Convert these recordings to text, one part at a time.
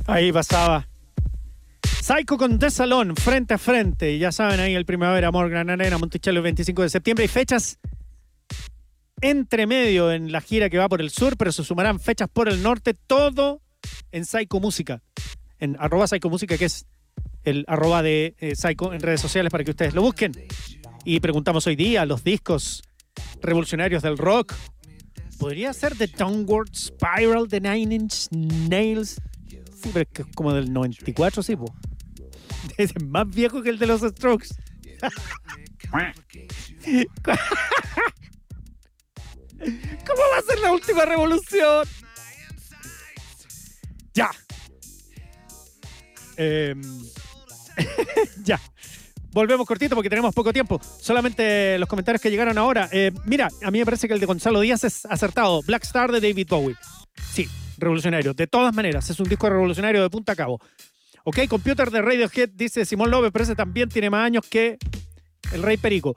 Ahí pasaba Psycho con The Salón, frente a frente. Y ya saben, ahí el Primavera, Amor, Gran Arena, Monticello el 25 de septiembre. Hay fechas entre medio en la gira que va por el sur, pero se sumarán fechas por el norte, todo en Psycho Música. En @Psycho Música, que es el @ de Psycho en redes sociales para que ustedes lo busquen. Y preguntamos hoy día, los discos revolucionarios del rock. ¿Podría ser The Downward Spiral de Nine Inch Nails? Sí, pero es que es como del 94, sí, po. Es más viejo que el de los Strokes. ¿Cómo va a ser la última revolución? Ya. Ya. Volvemos cortito porque tenemos poco tiempo. Solamente los comentarios que llegaron ahora. Mira, a mí me parece que el de Gonzalo Díaz es acertado. Black Star de David Bowie. Sí, revolucionario. De todas maneras, es un disco revolucionario de punta a cabo. Ok, Computer de Radiohead, dice Simón López, pero ese también tiene más años que el Rey Perico.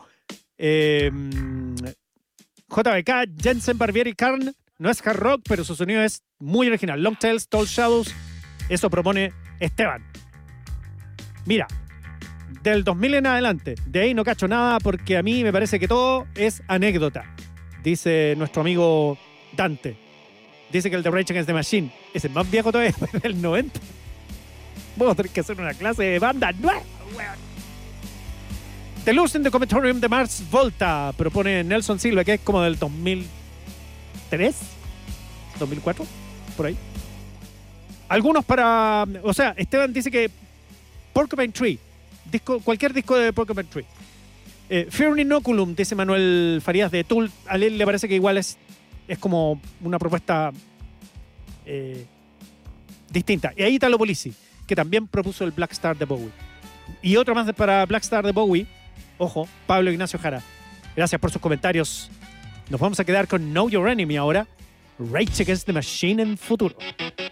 JBK, Jensen Barbieri Carn, no es hard rock, pero su sonido es muy original. Long Tails, Tall Shadows, eso propone Esteban. Mira, del 2000 en adelante, de ahí no cacho nada porque a mí me parece que todo es anécdota, dice nuestro amigo Dante. Dice que el de Rage Against the Machine es el más viejo todavía, del 90. Vamos a tener que hacer una clase de banda nueva, weón. The Luz in the Cometorium de Mars Volta, propone Nelson Silva, que es como del 2003, 2004, por ahí. Algunos para... O sea, Esteban dice que Porcupine Tree, cualquier disco de Porcupine Tree. Fear Inoculum, dice Manuel Farías de Tool. A él le parece que igual es como una propuesta distinta. Y ahí Italo Polisi, que también propuso el Black Star de Bowie. Y otro más para Black Star de Bowie. Ojo, Pablo Ignacio Jara. Gracias por sus comentarios. Nos vamos a quedar con Know Your Enemy ahora. Rage Against the Machine en futuro.